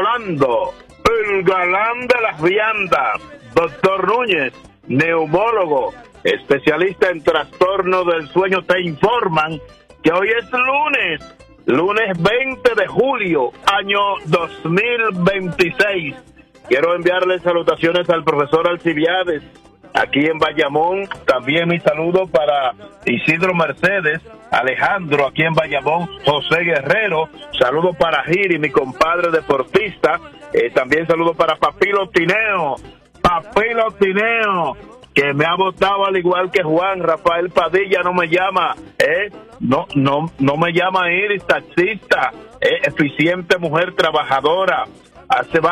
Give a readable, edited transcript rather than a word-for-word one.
Rolando, el galán de las viandas. Doctor Núñez, neumólogo, especialista en trastorno del sueño, te informan que hoy es lunes 20 de julio, año 2026. Quiero enviarle salutaciones al profesor Alcibiades, aquí en Bayamón. También mi saludo para Isidro Mercedes, Alejandro, aquí en Bayamón, José Guerrero. Saludo para Giri, mi compadre deportista. También saludo para Papilo Tineo, que me ha votado al igual que Juan Rafael Padilla. No me llama, no me llama Iris, taxista, eficiente mujer trabajadora. Hace